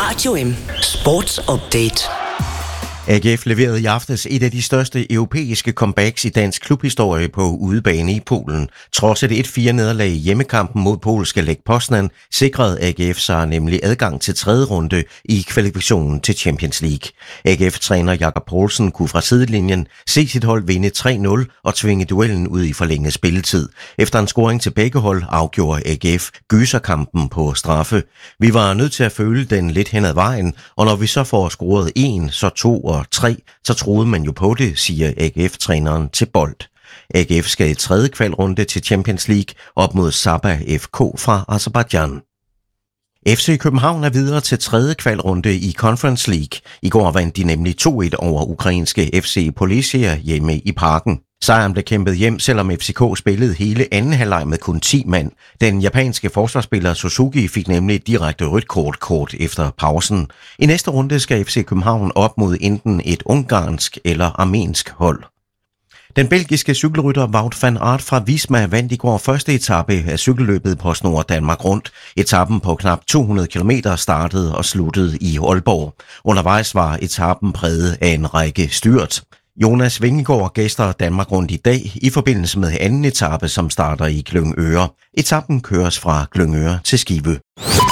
Radio M Sports Update. AGF leverede i aftes et af de største europæiske comebacks i dansk klubhistorie på udebane i Polen. Trods et 1-4 nederlag i hjemmekampen mod polske Lech Poznan, sikrede AGF sig nemlig adgang til tredje runde i kvalifikationen til Champions League. AGF-træner Jakob Poulsen kunne fra sidelinjen se sit hold vinde 3-0 og tvinge duellen ud i forlænget spilletid. Efter en scoring til begge hold afgjorde AGF gyserkampen på straffe. Vi var nødt til at føle den lidt hen ad vejen, og når vi så får scoret 1, så 2 og 3, så troede man jo på det, siger AGF-træneren til Bold. AGF skal i tredje kvalrunde til Champions League op mod Sabah FK fra Aserbajdsjan. FC København er videre til tredje kvalrunde i Conference League. I går vandt de nemlig 2-1 over ukrainske FC Polisia hjemme i Parken. Sejren blev kæmpet hjem, selvom FCK spillede hele anden halvleg med kun 10 mand. Den japanske forsvarsspiller Suzuki fik nemlig et direkte rødt kort efter pausen. I næste runde skal FC København op mod enten et ungarsk eller armensk hold. Den belgiske cykelrytter Wout van Aert fra Visma vandt i går første etape af cykelløbet på Snor Danmark Rundt. Etappen på knap 200 km startede og sluttede i Aalborg. Undervejs var etappen præget af en række styrt. Jonas Vingegaard gæster Danmark Rundt i dag i forbindelse med anden etape, som starter i Glyngøre. Etappen køres fra Glyngøre til Skive.